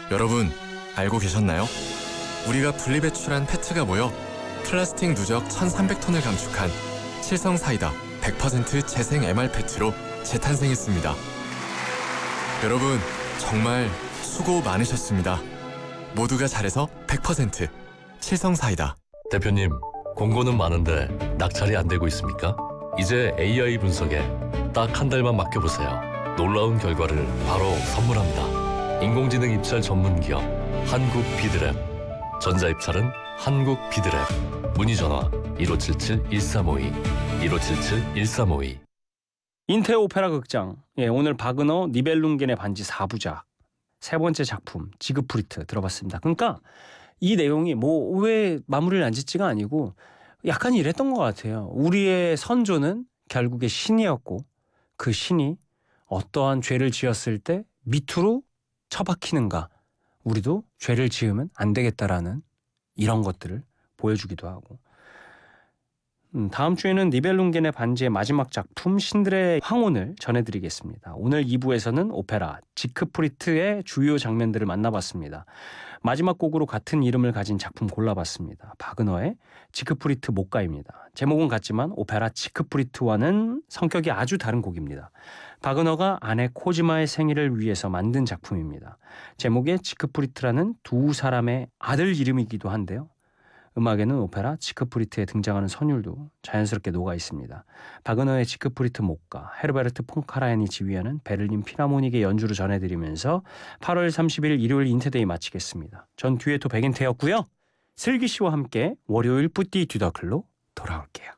여러분, 알고 계셨나요? 우리가 분리배출한 페트가 모여 플라스틱 누적 1,300톤을 감축한 칠성사이다 100% 재생 MR 페트로 재탄생했습니다. 여러분, 정말 수고 많으셨습니다. 모두가 잘해서 100% 칠성사이다. 대표님, 공고는 많은데 낙찰이 안 되고 있습니까? 이제 AI 분석에 딱 한 달만 맡겨보세요. 놀라운 결과를 바로 선물합니다. 인공지능 입찰 전문 기업 한국비드랩. 전자입찰은 한국비드랩. 문의전화 1577-1352 1577-1352. 인테오 오페라 극장. 오늘 바그너 니벨룽겐의 반지 4부작 세 번째 작품 지그프리트 들어봤습니다. 그러니까 이 내용이 왜 마무리를 안 짓지가 아니고 약간 이랬던 것 같아요. 우리의 선조는 결국에 신이었고 그 신이 어떠한 죄를 지었을 때 밑으로 처박히는가, 우리도 죄를 지으면 안 되겠다라는 이런 것들을 보여주기도 하고. 다음 주에는 니벨룽겐의 반지의 마지막 작품 신들의 황혼을 전해드리겠습니다. 오늘 2부에서는 오페라 지크프리트의 주요 장면들을 만나봤습니다. 마지막 곡으로 같은 이름을 가진 작품 골라봤습니다. 바그너의 지크프리트 목가입니다. 제목은 같지만 오페라 지크프리트와는 성격이 아주 다른 곡입니다. 바그너가 아내 코지마의 생일을 위해서 만든 작품입니다. 제목에 지크프리트라는 두 사람의 아들 이름이기도 한데요. 음악에는 오페라 지크프리트에 등장하는 선율도 자연스럽게 녹아 있습니다. 바그너의 지크프리트 목가, 헤르베르트 폰 카라얀이 지휘하는 베를린 필하모닉의 연주로 전해드리면서 8월 30일 일요일 인테데이 마치겠습니다. 전 듀에토 백인태였고요. 슬기 씨와 함께 월요일 뿌띠 듀더클로 돌아올게요.